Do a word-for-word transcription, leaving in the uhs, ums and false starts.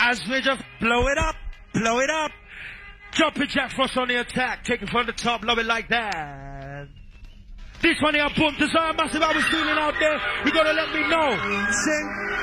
As we just blow it up, blow it up. Jumping Jack Frost on the attack. Take it from the top, love it like that. This one here, boom, desire massive. I was feeling out there. You gotta let me know. Sing.